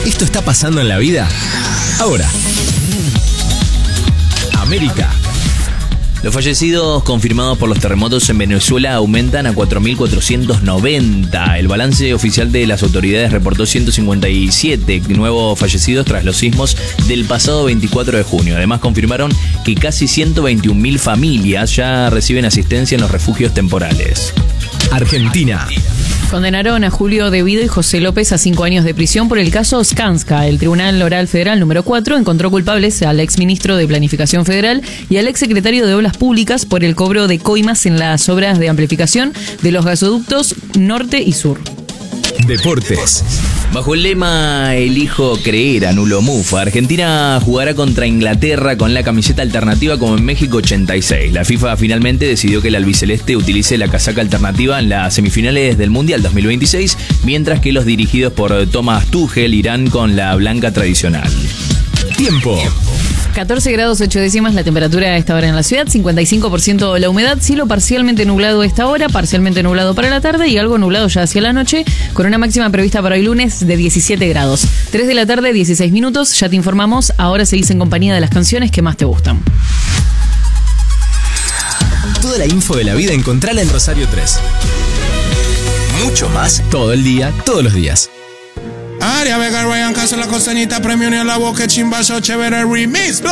¿Esto está pasando en la vida? Ahora. América. Los fallecidos confirmados por los terremotos en Venezuela aumentan a 4.490. El balance oficial de las autoridades reportó 157 nuevos fallecidos tras los sismos del pasado 24 de junio. Además confirmaron que casi 121.000 familias ya reciben asistencia en los refugios temporales. Argentina. Condenaron a Julio De Vido y José López a 5 años de prisión por el caso Skanska. El Tribunal Oral Federal número 4 encontró culpables al exministro de Planificación Federal y al exsecretario de Obras Públicas por el cobro de coimas en las obras de amplificación de los gasoductos norte y sur. Deportes. Bajo el lema Elijo creer, anulo mufa, Argentina jugará contra Inglaterra con la camiseta alternativa como en México 86. La FIFA finalmente decidió que el albiceleste utilice la casaca alternativa en las semifinales del Mundial 2026, mientras que los dirigidos por Thomas Tuchel irán con la blanca tradicional. Tiempo. 14 grados 8 décimas la temperatura a esta hora en la ciudad, 55% la humedad, cielo parcialmente nublado a esta hora, parcialmente nublado para la tarde y algo nublado ya hacia la noche, con una máxima prevista para hoy lunes de 17 grados. 3 de la tarde, 16 minutos, ya te informamos, ahora seguís en compañía de las canciones que más te gustan. Toda la info de la vida encontrala en Rosario 3. Mucho más todo el día, todos los días. Aria Vega, Ryan Castro, la costanita, premio ni a la boca, chimbazo, chévere remix.